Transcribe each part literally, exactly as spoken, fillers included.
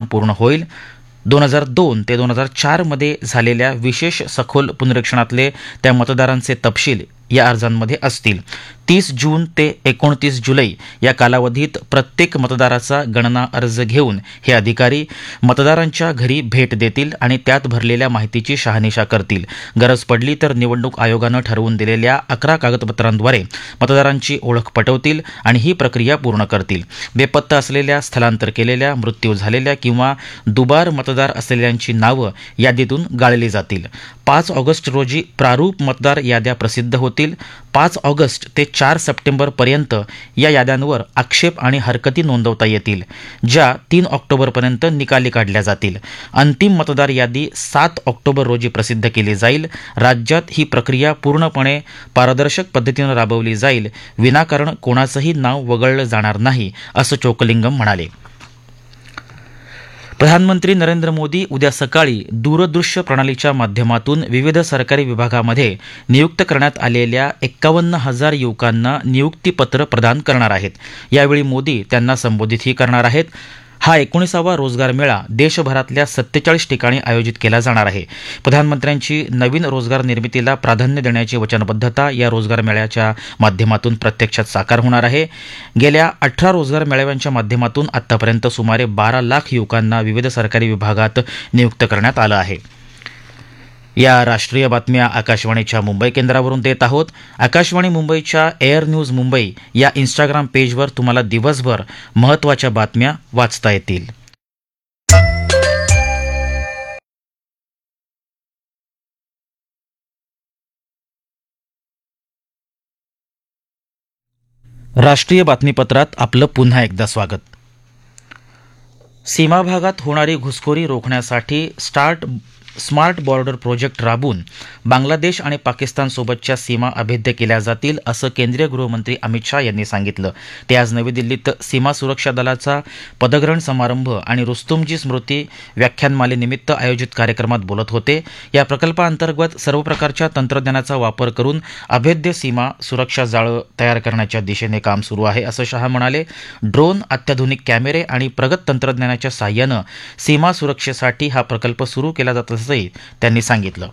पूर्ण होईल. दोन हजार दोन ते दोन हजार चारमध्ये झालेल्या विशेष सखोल पुनरीक्षणातले त्या मतदारांचे तपशील या अर्जांमध्ये असतील. तीस जून ते एकोणतीस जुलै या कालावधीत प्रत्येक मतदाराचा गणना अर्ज घेऊन हे अधिकारी मतदारांच्या घरी भेट देतील आणि त्यात भरलेल्या माहितीची शहानिशा करतील. गरज पडली तर निवडणूक आयोगानं ठरवून दिलेल्या अकरा कागदपत्रांद्वारे मतदारांची ओळख पटवतील आणि ही प्रक्रिया पूर्ण करतील. बेपत्ता असलेल्या, स्थलांतर केलेल्या, मृत्यू झालेल्या किंवा दुबार मतदार असलेल्यांची नावं यादीतून गाळली जातील. पाच ऑगस्ट रोजी प्रारूप मतदार याद्या प्रसिद्ध होतील. पाच ऑगस्ट ते चार सप्टेंबर पर्यंत या याद्यांवर आक्षेप आणि हरकती नोंदवता येतील, ज्या तीन ऑक्टोबरपर्यंत निकाली काढल्या जातील. अंतिम मतदार यादी सात ऑक्टोबर रोजी प्रसिद्ध केली जाईल. राज्यात ही प्रक्रिया पूर्णपणे पारदर्शक पद्धतीनं राबवली जाईल. विनाकारण कोणाचंही नाव वगळलं जाणार नाही, असं चोकलिंगम म्हणाले. प्रधानमंत्री नरेंद्र मोदी उद्या सकाळी दूरदृश्य प्रणालीच्या माध्यमातून विविध सरकारी विभागामध्ये नियुक्त करण्यात आलेल्या एक्कावन्न हजार युवकांना नियुक्तीपत्र प्रदान करणार आहेत. यावेळी मोदी त्यांना संबोधितही करणार आहेत. हा एकोणीसावा रोजगार मेळा देशभरातल्या सत्तेचाळीस ठिकाणी आयोजित केला जाणार आहे. प्रधानमंत्र्यांची नवीन रोजगार निर्मितीला प्राधान्य देण्याची वचनबद्धता या रोजगार मेळ्याच्या माध्यमातून प्रत्यक्षात साकार होणार आहे. गेल्या अठरा रोजगार मेळाव्यांच्या माध्यमातून आतापर्यंत सुमारे बारा लाख युवकांना विविध सरकारी विभागात नियुक्त करण्यात आलं आहे. या राष्ट्रीय बातम्या आकाशवाणीच्या मुंबई केंद्रावरून देत आहोत. आकाशवाणी मुंबईच्या एअर न्यूज मुंबई या इंस्टाग्राम पेजवर तुम्हाला दिवसभर महत्त्वाच्या बातम्या वाचता येतील. राष्ट्रीय बातमीपत्रात आपलं पुन्हा एकदा स्वागत. सीमा भागात होणारी घुसखोरी रोखण्यासाठी स्टार्ट स्मार्ट बॉर्डर प्रोजेक्ट राबवून बांगलादेश आणि पाकिस्तानसोबतच्या सीमा अभेद्य केल्या जातील, असं केंद्रीय गृहमंत्री अमित शाह यांनी सांगितलं. ते आज नवी दिल्लीत सीमा सुरक्षा दलाचा पदग्रहण समारंभ आणि रुस्तुमजी स्मृती व्याख्यानमालेनिमित्त आयोजित कार्यक्रमात बोलत होते. या प्रकल्पाअंतर्गत सर्व प्रकारच्या तंत्रज्ञानाचा वापर करून अभेद्य सीमा सुरक्षा जाळं तयार करण्याच्या दिशेने काम सुरू आहे, असं शाह म्हणाले. ड्रोन, अत्याधुनिक कॅमेरे आणि प्रगत तंत्रज्ञानाच्या साहाय्यानं सीमा सुरक्षेसाठी हा प्रकल्प सुरू केला जात असल्याचंही त्यांनी सांगितलं.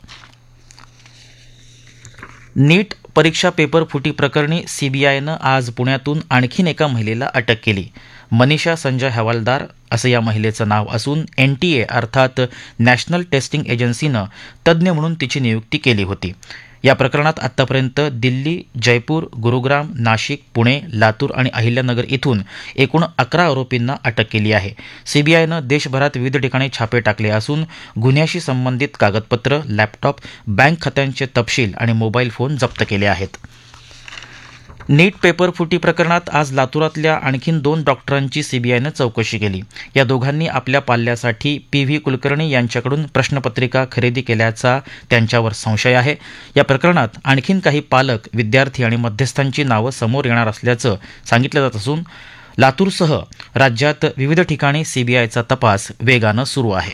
नीट परीक्षा पेपर फुटी प्रकरणी सीबीआयनं आज पुण्यातून आणखीन एका महिलेला अटक केली. मनीषा संजय हवालदार असं या महिलेचं नाव असून एनटीए अर्थात नॅशनल टेस्टिंग एजन्सीनं तज्ज्ञ म्हणून तिची नियुक्ती केली होती. या प्रकरणात आतापर्यंत दिल्ली, जयपूर, गुरुग्राम, नाशिक, पुणे, लातूर आणि अहिल्यानगर इथून एकूण अकरा आरोपींना अटक केली आहे. सीबीआयनं देशभरात विविध ठिकाणी छापे टाकले असून गुन्ह्याशी संबंधित कागदपत्र, लॅपटॉप, बँक खात्यांचे तपशील आणि मोबाईल फोन जप्त केले आहेत. नीट पेपर फुटी प्रकरणात आज लातूरातल्या आणखीन दोन डॉक्टरांची सीबीआयनं चौकशी केली. या दोघांनी आपल्या पाल्यासाठी पी व्ही कुलकर्णी यांच्याकडून प्रश्नपत्रिका खरेदी केल्याचा त्यांच्यावर संशय आहे. या प्रकरणात आणखीन काही पालक, विद्यार्थी आणि मध्यस्थांची नावं समोर येणार असल्याचं सांगितलं जात असून लातूरसह राज्यात विविध ठिकाणी सीबीआयचा तपास वेगानं सुरू आहे.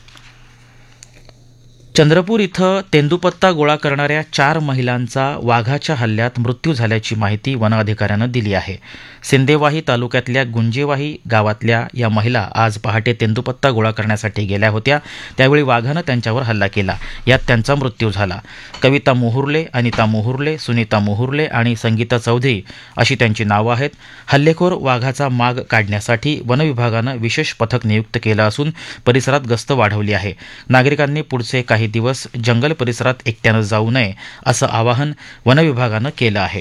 चंद्रपूर इथं तेंदूपत्ता गोळा करणाऱ्या चार महिलांचा वाघाच्या हल्ल्यात मृत्यू झाल्याची माहिती वन अधिकाऱ्यानं दिली आहे. सिंदेवाही तालुक्यातल्या गुंजेवाही गावातल्या या महिला आज पहाटे तेंदूपत्ता गोळा करण्यासाठी गेल्या होत्या. त्यावेळी वाघानं त्यांच्यावर हल्ला केला. यात त्यांचा मृत्यू झाला. कविता मोहुर्ले, अनिता मोहुर्ले, सुनीता मोहुर्ले आणि संगीता चौधरी अशी त्यांची नावं आहेत. हल्लेखोर वाघाचा माग काढण्यासाठी वनविभागानं विशेष पथक नियुक्त केलं असून परिसरात गस्त वाढवली आहे. नागरिकांनी पुढचे काही दिवस जंगल परिसरात एकट्यानं जाऊ नये असं आवाहन वनविभागानं केलं आहे.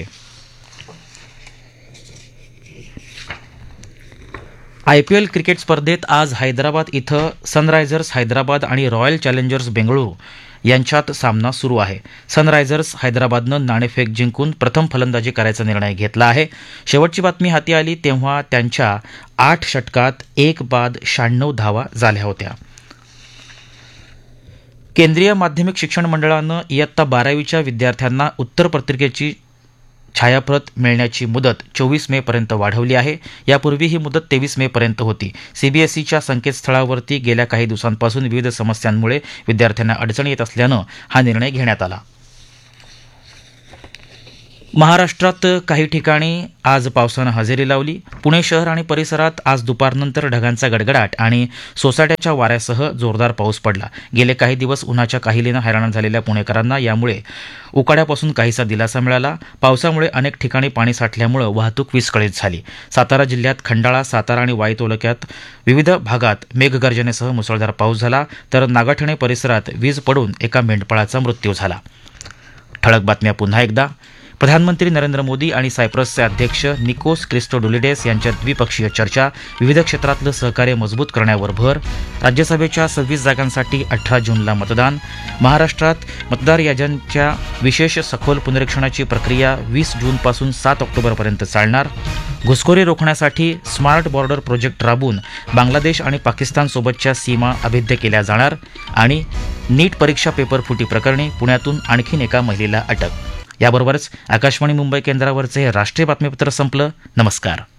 आयपीएल क्रिकेट स्पर्धेत आज हैदराबाद इथं सनरायझर्स हैदराबाद आणि रॉयल चॅलेंजर्स बेंगळुरू यांच्यात सामना सुरू आहे. सनरायझर्स हैदराबादनं नाणेफेक जिंकून प्रथम फलंदाजी करायचा निर्णय घेतला आहे. शेवटची बातमी हाती आली तेव्हा त्यांच्या आठ षटकात एक बाद शहाण्णव धावा झाल्या होत्या. केंद्रीय माध्यमिक शिक्षण मंडळानं इयत्ता बारावीच्या विद्यार्थ्यांना उत्तरपत्रिकेची छायाप्रत मिळण्याची मुदत चोवीस मे पर्यंत वाढवली आहे. यापूर्वी ही मुदत तेवीस मे पर्यंत होती. सीबीएसईच्या संकेतस्थळावरती गेल्या काही दिवसांपासून विविध समस्यांमुळे विद्यार्थ्यांना अडचणी येत असल्यानं हा निर्णय घेण्यात आला. महाराष्ट्रात काही ठिकाणी आज पावसानं हजेरी लावली. पुणे शहर आणि परिसरात आज दुपारनंतर ढगांचा गडगडाट आणि सोसाट्याच्या वाऱ्यासह जोरदार पाऊस पडला. गेले काही दिवस उन्हाच्या काहिलीनं हैराण झालेल्या पुणेकरांना यामुळे उकाड्यापासून काहीसा दिलासा मिळाला. पावसामुळे अनेक ठिकाणी पाणी साठल्यामुळे वाहतूक विस्कळीत झाली. सातारा जिल्ह्यात खंडाळा, सातारा आणि वाई तालुक्यात विविध भागात मेघगर्जनेसह मुसळधार पाऊस झाला, तर नागाठणे परिसरात वीज पडून एका मेंढपाळाचा मृत्यू झाला. ठळक बातम्या पुन्हा एकदा. प्रधानमंत्री नरेंद्र मोदी आणि सायप्रसचे अध्यक्ष निकोस क्रिस्टोडोलिडेस यांच्यात द्विपक्षीय चर्चा. विविध क्षेत्रातलं सहकार्य मजबूत करण्यावर भर. राज्यसभेच्या सव्वीस जागांसाठी अठरा जूनला मतदान. महाराष्ट्रात मतदार याद्यांच्या विशेष सखोल पुनरीक्षणाची प्रक्रिया वीस जूनपासून सात ऑक्टोबरपर्यंत चालणार. घुसखोरी रोखण्यासाठी स्मार्ट बॉर्डर प्रोजेक्ट राबवून बांगलादेश आणि पाकिस्तानसोबतच्या सीमा अभेद्य केल्या जाणार. आणि नीट परीक्षा पेपर फुटी प्रकरणी पुण्यातून आणखीन एका महिलेला अटक. याबरोबरच आकाशवाणी मुंबई केंद्रावरचे हे राष्ट्रीय बातमीपत्र संपलं. नमस्कार.